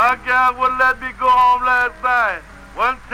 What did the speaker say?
My gal wouldn't let me go home last night. One